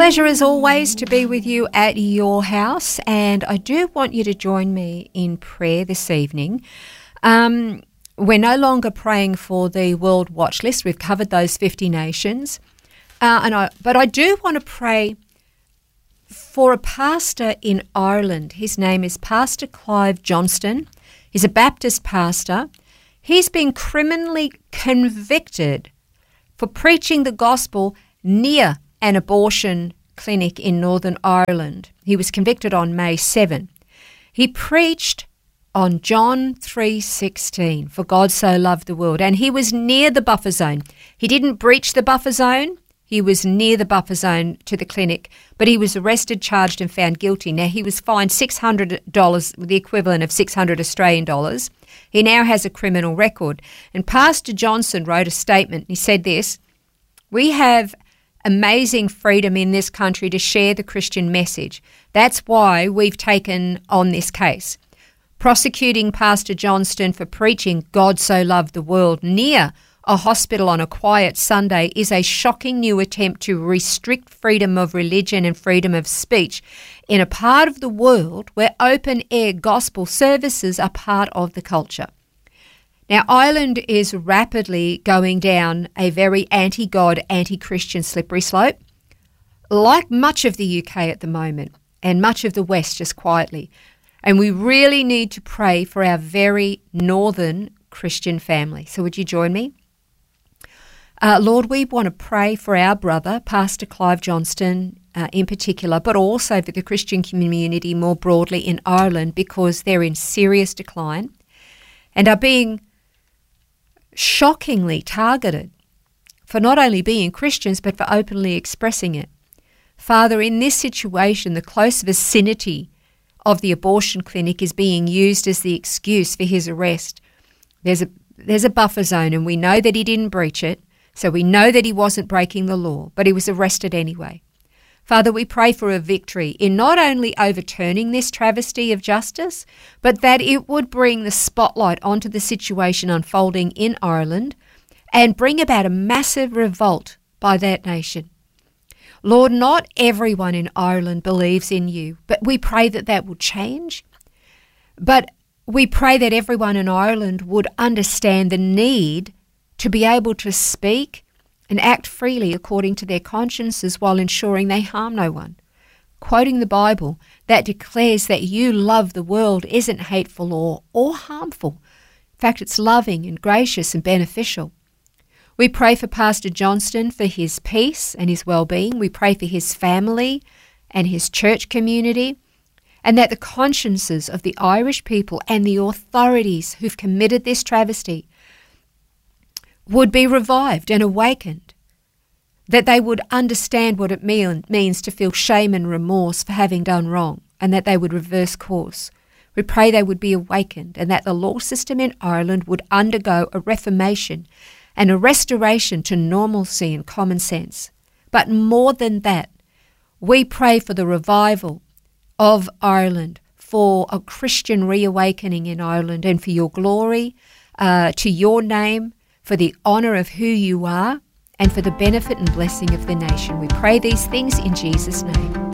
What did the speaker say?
pleasure as always to be with you at your house, and I do want you to join me in prayer this evening. We're no longer praying for the World Watch List. We've covered those 50 nations. But I do want to pray for a pastor in Ireland. His name is Pastor Clive Johnston. He's a Baptist pastor. He's been criminally convicted for preaching the gospel near an abortion clinic in Northern Ireland. He was convicted on May 7. He preached on John 3:16, for God so loved the world, and he was near the buffer zone. He didn't breach the buffer zone. He was near the buffer zone to the clinic, but he was arrested, charged and found guilty. Now, he was fined $600, the equivalent of 600 Australian dollars. He now has a criminal record. And Pastor Johnson wrote a statement. He said this: "We have amazing freedom in this country to share the Christian message. That's why we've taken on this case. Prosecuting Pastor Johnston for preaching God so loved the world near a hospital on a quiet Sunday is a shocking new attempt to restrict freedom of religion and freedom of speech in a part of the world where open-air gospel services are part of the culture." Now, Ireland is rapidly going down a very anti-God, anti-Christian slippery slope, like much of the UK at the moment, and much of the West just quietly. And we really need to pray for our very northern Christian family. So would you join me? Lord, we want to pray for our brother, Pastor Clive Johnston in particular, but also for the Christian community more broadly in Ireland, because they're in serious decline and are being shockingly targeted for not only being Christians but for openly expressing it. Father, in this situation, the close vicinity of the abortion clinic is being used as the excuse for his arrest. There's a buffer zone, and we know that he didn't breach it, so we know that he wasn't breaking the law, but he was arrested anyway. Father, we pray for a victory in not only overturning this travesty of justice, but that it would bring the spotlight onto the situation unfolding in Ireland and bring about a massive revolt by that nation. Lord, not everyone in Ireland believes in you, but we pray that that will change. But we pray that everyone in Ireland would understand the need to be able to speak and act freely according to their consciences while ensuring they harm no one. Quoting the Bible that declares that you love the world isn't hateful or harmful. In fact, it's loving and gracious and beneficial. We pray for Pastor Johnston for his peace and his well-being. We pray for his family and his church community, and that the consciences of the Irish people and the authorities who've committed this travesty would be revived and awakened, that they would understand what it means to feel shame and remorse for having done wrong, and that they would reverse course. We pray they would be awakened, and that the law system in Ireland would undergo a reformation and a restoration to normalcy and common sense. But more than that, we pray for the revival of Ireland, for a Christian reawakening in Ireland, and for your glory, to your name, for the honour of who you are, and for the benefit and blessing of the nation. We pray these things in Jesus' name.